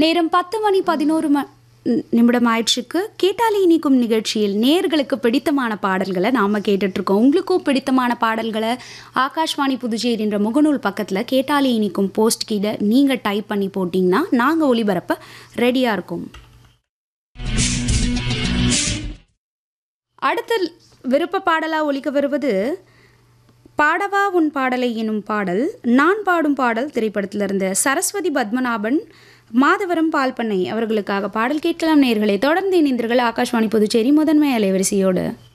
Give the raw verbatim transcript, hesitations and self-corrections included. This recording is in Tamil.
நேரம் பத்து மணி பதினோரு ம நிமிடம் ஆயிடுச்சுக்கு. கேட்டாலே இனிக்கும் நிகழ்ச்சியில் நேர்களுக்கு பிடித்தமான பாடல்களை நாம் கேட்டுட்ருக்கோம். உங்களுக்கும் பிடித்தமான பாடல்களை ஆகாஷ்வாணி புதுச்சேரின்ற முகநூல் பக்கத்தில் கேட்டாலே இனிக்கும் போஸ்ட் கீழே நீங்கள் டைப் பண்ணி போட்டிங்கன்னா நாங்கள் ஒளிபரப்ப ரெடியாக இருக்கோம். அடுத்த விருப்ப பாடலாக ஒலிக்க வருவது பாடவா உன் பாடலை எனும் பாடல். நான் பாடும் பாடல் திரைப்படத்திலிருந்து சரஸ்வதி பத்மநாபன், மாதவரம் பால்பண்ணை அவர்களுக்காக பாடல் கேட்கலாம். நேயர்களே, தொடர்ந்து இணைந்தீர்கள் ஆகாஷ்வாணி புதுச்சேரி முதன்மை அலைவரிசையோடு.